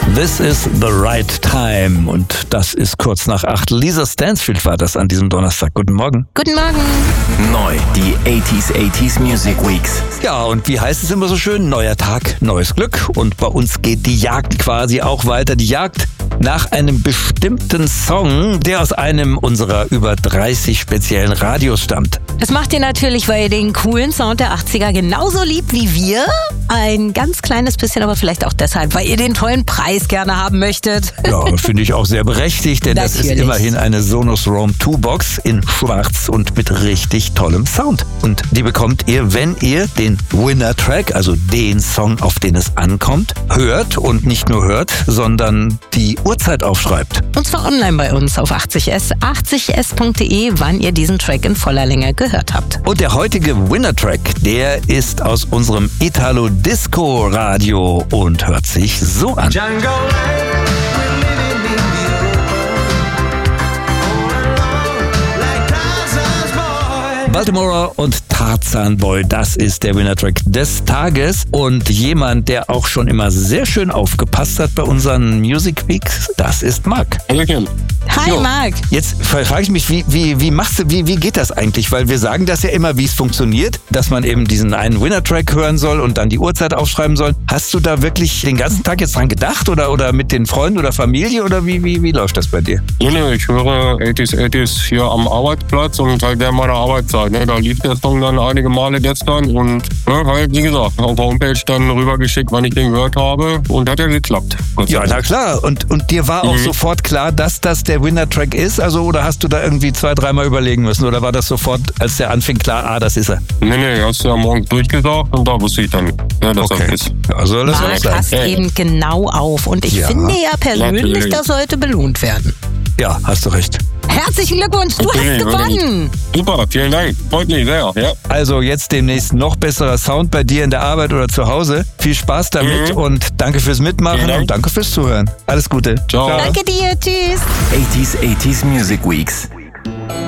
This is the right time. Und das ist kurz nach 8. Lisa Stansfield war das an diesem Donnerstag. Guten Morgen. Guten Morgen. Neu, die 80s Music Weeks. Ja, und wie heißt es immer so schön? Neuer Tag, neues Glück. Und bei uns geht die Jagd quasi auch weiter. Die Jagd nach einem bestimmten Song, der aus einem unserer über 30 speziellen Radios stammt. Das macht ihr natürlich, weil ihr den coolen Sound der 80er genauso liebt wie wir. Ein ganz kleines bisschen, aber vielleicht auch deshalb, weil ihr den tollen Preis gerne haben möchtet. Ja, finde ich auch sehr berechtigt, denn das ist immerhin eine Sonos Roam 2 Box in schwarz und mit richtig tollem Sound. Und die bekommt ihr, wenn ihr den Winner Track, also den Song, auf den es ankommt, hört und nicht nur hört, sondern die Uhrzeit aufschreibt. Und zwar online bei uns auf 80s, 80s.de, wann ihr diesen Track in voller Länge gehört habt. Und der heutige Winner Track, der ist aus unserem Italo Disco Radio und hört sich so an. Baltimore und Tarzan Boy, das ist der Winner-Track des Tages. Und jemand, der auch schon immer sehr schön aufgepasst hat bei unseren Music Weeks, das ist Marc. Hi Marc. Jetzt frage ich mich, wie geht das eigentlich? Weil wir sagen das ja immer, wie es funktioniert, dass man eben diesen einen Winner-Track hören soll und dann die Uhrzeit aufschreiben soll. Hast du da wirklich den ganzen Tag jetzt dran gedacht oder mit den Freunden oder Familie oder wie läuft das bei dir? Nee, ich höre 80s hier am Arbeitsplatz und halt während meiner Arbeitszeit. Ne? Da lief der Song dann einige Male gestern und halt, wie gesagt, auf der Homepage dann rübergeschickt, wann ich den gehört habe und hat ja geklappt. Ja, na klar. Und dir war auch sofort klar, dass das der Winner-Track ist? Also, oder hast du da irgendwie 2-3 Mal überlegen müssen? Oder war das sofort, als der anfing, klar, das ist er? Nee, hast du ja morgens durchgesagt und da wusste ich dann, ja, dass er ist. Also, das Marc passt eben genau auf. Und ich finde ja persönlich, das sollte belohnt werden. Ja, hast du recht. Herzlichen Glückwunsch, du hast gewonnen. Super, vielen Dank. Freut mich sehr. Ja. Also jetzt demnächst noch besserer Sound bei dir in der Arbeit oder zu Hause. Viel Spaß damit und danke fürs Mitmachen und danke fürs Zuhören. Alles Gute. Ciao. Danke dir, tschüss. 80s Music Weeks.